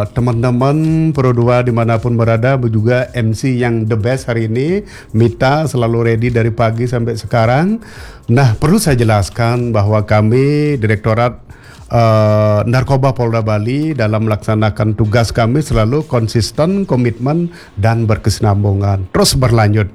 teman-teman Pro 2 dimanapun berada, juga MC yang the best hari ini, Mita selalu ready dari pagi sampai sekarang. Nah, perlu saya jelaskan bahwa kami Direktorat Narkoba Polda Bali dalam melaksanakan tugas kami selalu konsisten, komitmen, dan berkesinambungan, terus berlanjut.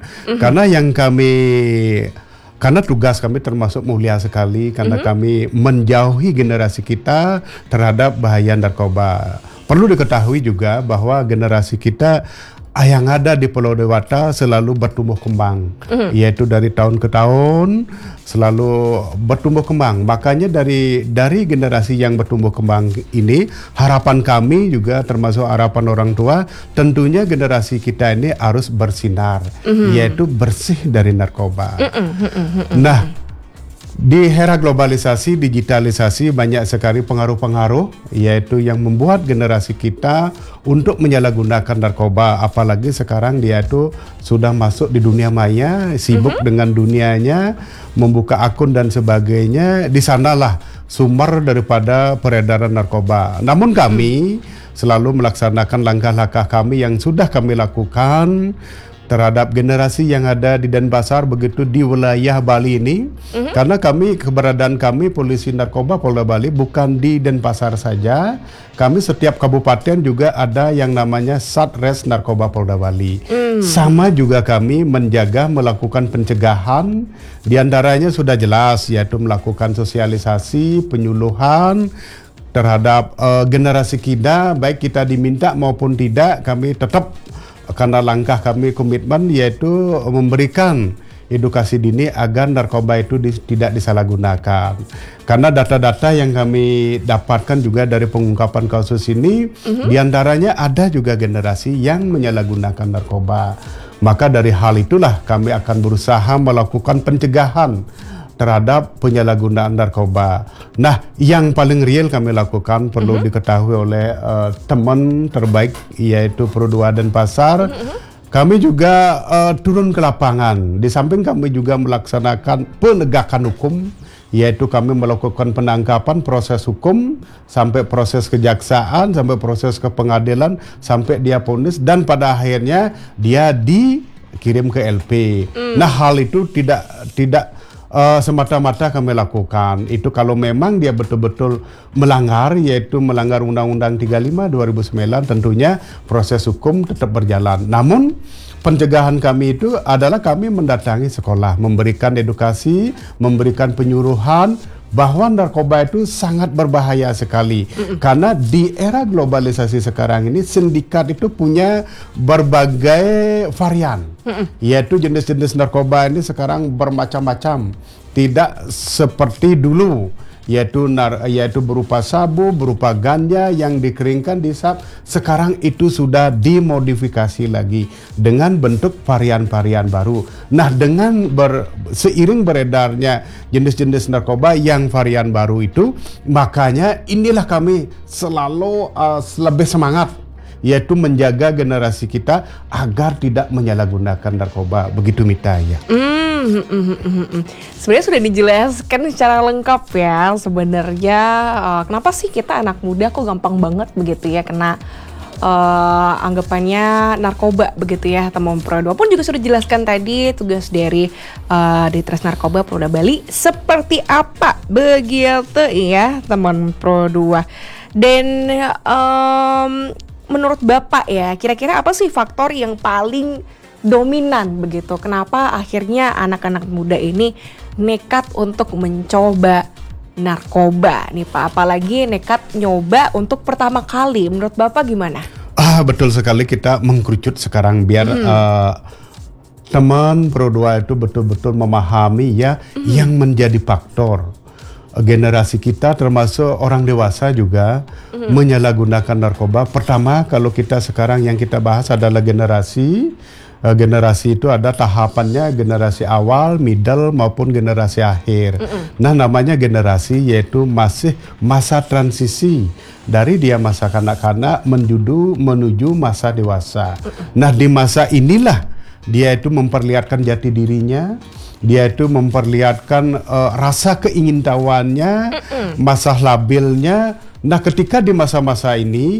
Karena tugas kami termasuk mulia sekali, karena kami menjauhi generasi kita terhadap bahaya narkoba. Perlu diketahui juga bahwa generasi kita yang ada di Pulau Dewata selalu bertumbuh kembang, yaitu dari tahun ke tahun selalu bertumbuh kembang. Makanya dari generasi yang bertumbuh kembang ini, harapan kami juga termasuk harapan orang tua, tentunya generasi kita ini harus bersinar, yaitu bersih dari narkoba. Nah, di era globalisasi, digitalisasi, banyak sekali pengaruh-pengaruh yaitu yang membuat generasi kita untuk menyalahgunakan narkoba. Apalagi sekarang dia itu sudah masuk di dunia maya, sibuk dengan dunianya, membuka akun dan sebagainya. Di sanalah sumber daripada peredaran narkoba. Namun kami selalu melaksanakan langkah-langkah kami yang sudah kami lakukan terhadap generasi yang ada di Denpasar, begitu di wilayah Bali ini, karena keberadaan kami Polisi Narkoba Polda Bali bukan di Denpasar saja, kami setiap kabupaten juga ada yang namanya Satres Narkoba Polda Bali. Sama juga kami melakukan pencegahan, diantaranya sudah jelas yaitu melakukan sosialisasi, penyuluhan terhadap generasi kita, baik kita diminta maupun tidak, kami tetap, karena langkah kami komitmen yaitu memberikan edukasi dini agar narkoba itu tidak disalahgunakan. Karena data-data yang kami dapatkan juga dari pengungkapan kasus ini, diantaranya ada juga generasi yang menyalahgunakan narkoba. Maka dari hal itulah kami akan berusaha melakukan pencegahan terhadap penyalahgunaan narkoba. Nah, yang paling real kami lakukan perlu diketahui oleh teman terbaik yaitu Pro 2 Denpasar. Kami juga turun ke lapangan. Di samping kami juga melaksanakan penegakan hukum, yaitu kami melakukan penangkapan, proses hukum sampai proses kejaksaan, sampai proses ke pengadilan, sampai dia vonis dan pada akhirnya dia dikirim ke LP. Nah, hal itu tidak semata-mata kami lakukan itu kalau memang dia betul-betul melanggar, yaitu melanggar Undang-Undang 35 2009, tentunya proses hukum tetap berjalan. Namun pencegahan kami itu adalah kami mendatangi sekolah, memberikan edukasi, memberikan penyuluhan bahwa narkoba itu sangat berbahaya sekali. Karena di era globalisasi sekarang ini, sindikat itu punya berbagai varian. Yaitu jenis-jenis narkoba ini sekarang bermacam-macam. Tidak seperti dulu, yaitu berupa sabu, berupa ganja yang dikeringkan, disap. Sekarang itu sudah dimodifikasi lagi dengan bentuk varian-varian baru. Nah, dengan seiring beredarnya jenis-jenis narkoba yang varian baru itu, makanya inilah kami selalu lebih semangat, yaitu menjaga generasi kita agar tidak menyalahgunakan narkoba. Begitu, Mita, ya. Sebenarnya sudah dijelaskan secara lengkap ya sebenarnya kenapa sih kita anak muda kok gampang banget begitu ya kena anggapannya narkoba begitu ya. Teman Pro 2 pun juga sudah dijelaskan tadi tugas dari Ditres Narkoba Polda Bali seperti apa begitu ya teman Pro 2. Dan menurut Bapak ya, kira-kira apa sih faktor yang paling dominan begitu? Kenapa akhirnya anak-anak muda ini nekat untuk mencoba narkoba nih Pak? Apalagi nekat nyoba untuk pertama kali. Menurut Bapak gimana? Betul sekali, kita mengkerucut sekarang biar teman Pro 2 itu betul-betul memahami ya yang menjadi faktor generasi kita termasuk orang dewasa juga menyalahgunakan narkoba. Pertama, kalau kita sekarang yang kita bahas adalah generasi itu ada tahapannya, generasi awal, middle maupun generasi akhir. Nah, namanya generasi yaitu masih masa transisi dari dia masa kanak-kanak menuju masa dewasa. Nah, di masa inilah dia itu memperlihatkan jati dirinya, dia itu memperlihatkan rasa keingintahuannya, masa labilnya. Nah, ketika di masa-masa ini